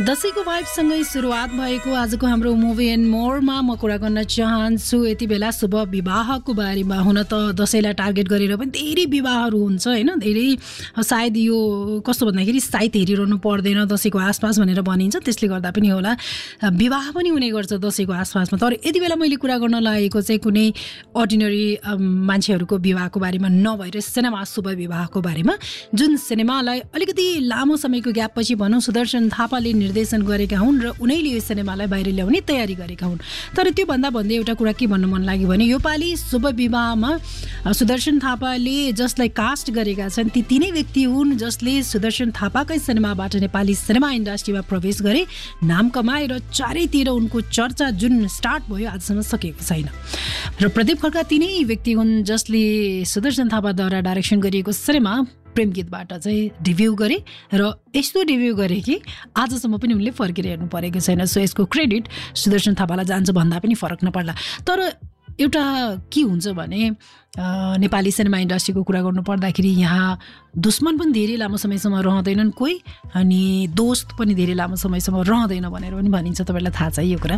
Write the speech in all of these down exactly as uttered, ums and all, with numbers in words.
दशैंको भाइबसँगै सुरुवात भएको आजको हाम्रो मुभी एन्ड मोरमा म कुरा गर्न चाहन्छु यति बेला शुभ विवाहको बारेमा। हुन त दशैंलाई टार्गेट गरेर पनि धेरै विवाहहरू हुन्छ होइन, धेरै सायद यो कस्तो भन्दाखेरि साइत हेरिरहनु पर्दैन दशैंको आसपास भनेर भनिन्छ, त्यसले गर्दा पनि होला विवाह पनि हुने गर्छ दशैंको आसपासमा। तर यति बेला मैले कुरा गर्न लागेको चाहिँ कुनै अर्डिनरी मान्छेहरूको विवाहको बारेमा नभएर सिनेमा शुभ विवाहको बारेमा, जुन सिनेमालाई अलिकति लामो समयको ग्यापपछि भनौँ सुदर्शन थापाले निर्देशन गरेका हुन् र उनैले यो सिनेमालाई बाहिर ल्याउने तयारी गरेका हुन्। तर त्यो भन्दा भन्दै एउटा कुरा के भन्नु मन लाग्यो भने योपालि शुभ विवाहमा सुदर्शन थापाले जसलाई कास्ट गरेका छन् ती तीनै व्यक्ति हुन् जसले सुदर्शन थापाकै सिनेमाबाट नेपाली सिनेमा इन्डस्ट्रीमा प्रवेश गरे, नाम कमाए र चारैतिर उनको चर्चा जुन स्टार्ट भयो आजसम्म सकेको छैन। र प्रदीप खड्का तिनै व्यक्ति हुन् जसले सुदर्शन थापाद्वारा डाइरेक्सन गरिएको सिनेमा प्रेम गीतबाट चाहिँ डेब्यू गरे र यस्तो डेब्यू गरे कि आजसम्म पनि उनले फर्केर हेर्नु परेको छैन। सो यसको क्रेडिट सुदर्शन थापालाई जान्छ भन्दा पनि फरक नपर्ला। तर एउटा के हुन्छ भने नेपाली सिनेमा इन्डस्ट्रीको कुरा गर्नु पर्दाखेरि यहाँ दुश्मन पनि धेरै लामो समयसम्म रहँदैनन् कोही, अनि दोस्त पनि धेरै लामो समयसम्म रहँदैन भनेर पनि भनिन्छ, तपाईँलाई थाहा छ यो कुरा।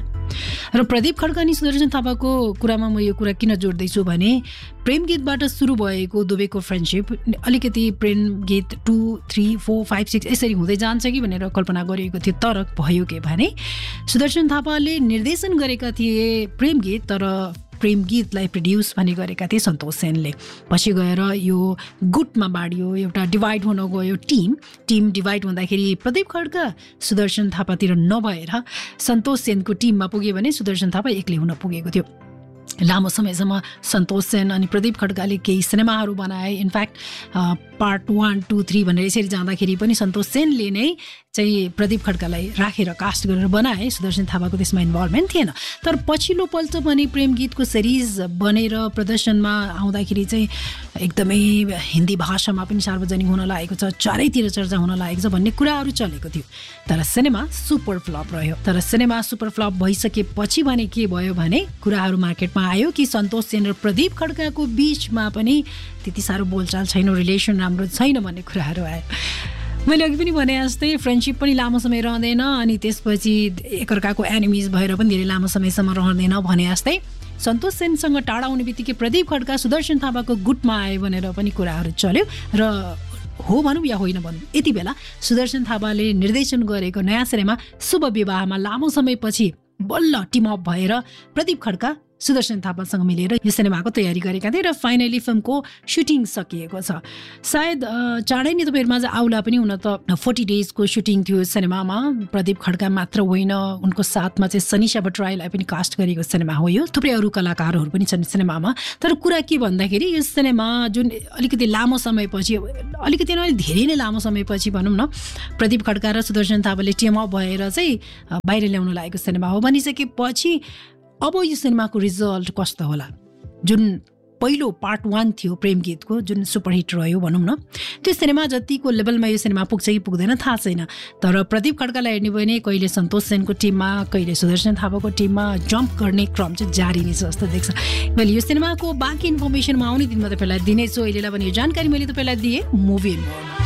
र प्रदीप खड्का अनि सुदर्शन थापाको कुरामा म यो कुरा किन जोड्दैछु भने प्रेम गीतबाट सुरु भएको दुवैको फ्रेन्डसिप अलिकति प्रेम गीत two three four five six यसरी हुँदै जान्छ कि भनेर कल्पना गरिएको थियो। तर भयो के भने सुदर्शन थापाले निर्देशन गरेका थिए प्रेम गीत, तर प्रेम गीतलाई प्रड्युस भने गरेका थिए सन्तोष सेनले। पछि गएर यो गुटमा बाँडियो, एउटा डिभाइड हुन गयो, टिम टिम डिभाइड हुँदाखेरि प्रदीप खड्का सुदर्शन थापातिर नभएर सन्तोष सेनको टिममा पुग्यो भने सुदर्शन थापा एक्लै हुन पुगेको थियो। लामो समयसम्म सन्तोष सेन अनि प्रदीप खड्काले केही सिनेमाहरू बनाए। In fact part one two three भनेर यसरी जाँदाखेरि पनि सन्तोष सेनले नै चाहिँ प्रदीप खड्कालाई राखेर कास्ट गरेर बनाए, सुदर्शन थापाको त्यसमा इन्भल्भमेन्ट थिएन। तर पछिल्लो पल्ट पनि प्रेम गीतको सिरिज बनेर प्रदर्शनमा आउँदाखेरि चाहिँ एकदमै हिन्दी भाषामा पनि सार्वजनिक हुन लागेको छ, चारैतिर चर्चा हुन लागेको छ भन्ने कुराहरू चलेको थियो। तर सिनेमा सुपर फ्लप रह्यो। तर सिनेमा सुपर फ्लप भइसकेपछि भने के भयो भने कुराहरू मार्केटमा आयो कि सन्तोष सेन र प्रदीप खड्काको बिचमा पनि त्यति साह्रो बोलचाल छैन, रिलेसन राम्रो छैन भन्ने कुराहरू आयो। मैले अघि पनि भने जस्तै फ्रेन्डसिप पनि लामो समय रहँदैन अनि त्यसपछि एकअर्काको एनिमिज भएर पनि धेरै लामो समयसम्म रहँदैन भने जस्तै सन्तोष सेनसँग टाढा हुने बित्तिकै प्रदीप खड्का सुदर्शन थापाको गुटमा आयो भनेर पनि कुराहरू चल्यो। र हो भनौँ या होइन भनौँ, यति बेला सुदर्शन थापाले निर्देशन गरेको नयाँ सिनेमा शुभ विवाहमा लामो समयपछि बल्ल टिम अप भएर प्रदीप खड्का सुदर्शन थापासँग मिलेर यो सिनेमाको तयारी गरेका थिए र फाइनली फिल्मको सुटिङ सकिएको छ। सायद चाँडै नै तपाईँहरूमा चाहिँ आउला पनि। हुन त फोर्टी डेजको सुटिङ थियो सिनेमामा। प्रदीप खड्का मात्र होइन, उनको साथमा चाहिँ सनिषा भट्टराईलाई पनि कास्ट गरेको सिनेमा हो यो। थुप्रै अरू कलाकारहरू पनि छन् सिनेमामा। तर कुरा के भन्दाखेरि यो सिनेमा जुन अलिकति लामो समयपछि, अलिकति नै धेरै नै लामो समयपछि भनौँ न, प्रदीप खड्का र सुदर्शन थापाले टिम अप भएर चाहिँ बाहिर ल्याउन लागेको सिनेमा हो भनिसकेपछि अब यो सिनेमाको रिजल्ट कस्तो होला? जुन पहिलो पार्ट वान थियो प्रेम गीतको जुन सुपरहिट रह्यो भनौँ न, त्यो सिनेमा जतिको लेभलमा यो सिनेमा पुग्छ कि पुग्दैन थाहा छैन। तर प्रदीप खड्कालाई हेर्ने भने कहिले सन्तोष सेनको टिममा कहिले सुदर्शन थापाको टिममा जम्प गर्ने क्रम चाहिँ जारी नै छ जस्तो देख्छ। मैले यो सिनेमाको बाँकी इन्फर्मेसन म आउने दिनमा तपाईँलाई दिनेछु। अहिलेलाई पनि यो जानकारी मैले तपाईँलाई दिएँ मुभी एन्ड मोरमा।